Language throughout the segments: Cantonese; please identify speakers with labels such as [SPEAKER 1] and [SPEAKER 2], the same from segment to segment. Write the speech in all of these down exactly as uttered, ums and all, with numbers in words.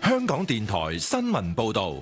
[SPEAKER 1] 香港電台新聞報道。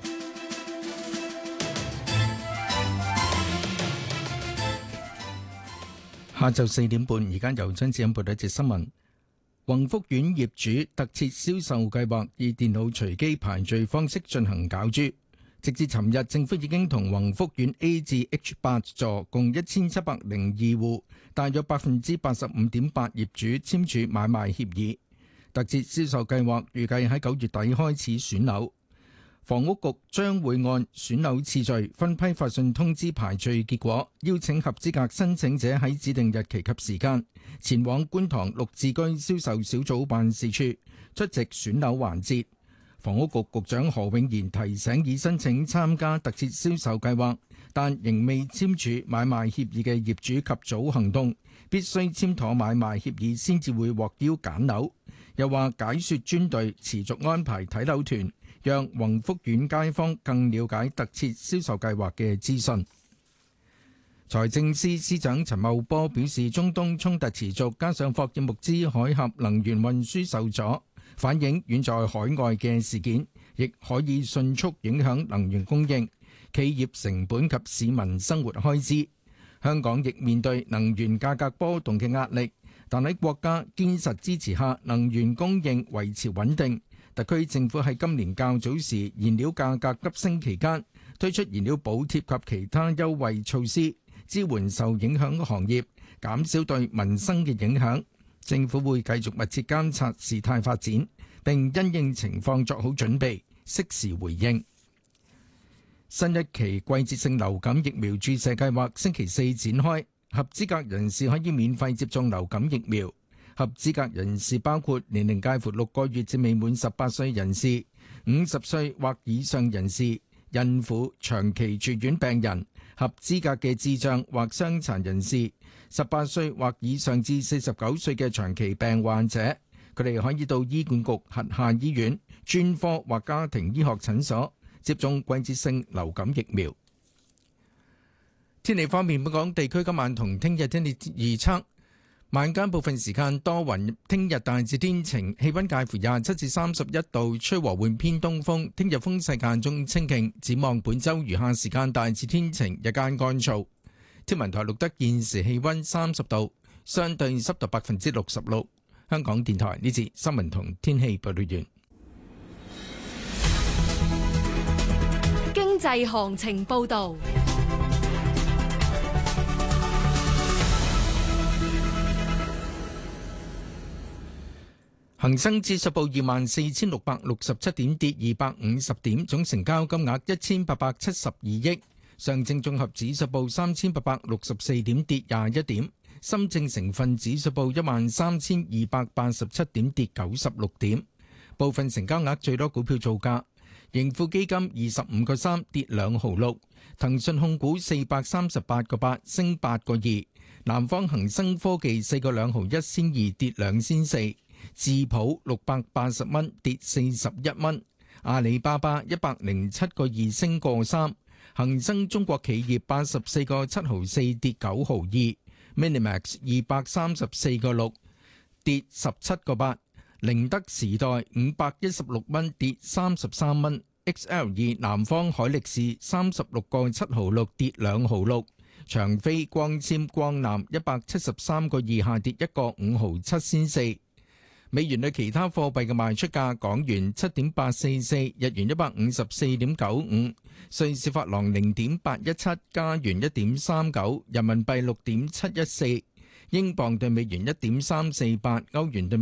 [SPEAKER 2] 下晝四點半，而家由張子欣報道一節新聞。宏福苑業主特設銷售計劃以電腦隨機排序方式進行攪珠。直至尋日，政府已經同宏福苑 A 至 H 八座共一千七百零二戶，大約百分之八十五點八業主簽署買賣協議。特設銷售計劃預計喺九月底開始選樓。房屋局將會按選樓次序分批發信通知排序結果，邀請合資格申請者喺指定日期及時間前往觀塘綠置居銷售小組辦事處出席選樓環節。房屋局局長何永賢提醒已申請參加特設銷售計劃但仍未簽署買賣協議嘅業主及早行動，必須簽妥買賣協議先至會獲邀揀樓。又話解說專隊持續安排睇樓團，讓宏福苑街坊更了解特設銷售計劃嘅資訊。財政司司長陳茂波表示，中東衝突持續，加上霍爾木茲海峽能源運輸受阻，反映遠在海外嘅事件，亦可以迅速影響能源供應、企業成本及市民生活開支。香港亦面對能源價格波動嘅壓力，但喺國家堅實支持下，能源供應維持穩定。特區政府喺今年較早時燃料價格急升期間，推出燃料補貼及其他優惠措施，支援受影響嘅行業，減少對民生嘅影響。政府會繼續密切監察事態發展，並因應情況作好準備，適時回應。新一期季節性流感疫苗注射計劃星期四展開，合資格人士可以免費接種流感疫苗。合資格人士包括年齡介乎六個月至未滿十八歲人士、五十歲或以上人士、孕婦、長期住院病人、合資格嘅智障或傷殘人士、十八歲或以上至四十九歲嘅長期病患者。佢哋可以到醫管局轄下醫院、專科或家庭醫學診所接種季節性流感疫苗。天氣方面，本港地區今晚同聽日天氣預測。晚間部分時間多雲，聽日大致天晴，氣溫介乎廿七至三十一度，吹和緩偏東風。聽日風勢間中清勁，展望本周餘下時間大致天晴，日間乾燥。天文台錄得現時氣溫三十度，相對濕度百分之六十六。香港電台呢節新聞同天氣報道完。
[SPEAKER 3] 經濟行情報道。
[SPEAKER 2] 恒生指數報二萬四千六百六十七點，跌二百五十點，總成交金額一千八百七十二億。上證綜合指數報三千八百六十四點，跌廿一點。深證成分指數報一萬三千二百八十七點，跌九十六點。部分成交額最多股票造價：盈富基金二十五個三，跌兩毫六；騰訊控股四百三十八個八，升八個二；南方恒生科技四個兩毫一仙二，跌兩仙四。智普六百八十蚊，跌四十一蚊；阿里巴巴一百零七個二，升個三；恒生中國企業八十四個七毫四，跌九毫二；Minimax 二百三十四個六，跌十七個八；寧德時代五百一十六蚊，跌三十三蚊；X L 二南方海力士三十六個七毫六，跌兩毫六；長飛光纖光纜一百七十三個二，下跌一個五毫七仙四。美元對其他貨幣嘅賣出價：港元七點八四四，日元一百五十四點九五，瑞士法郎零點八一七，加元一點三九，人民幣六點七一四，英鎊對美元一點三四八，歐元對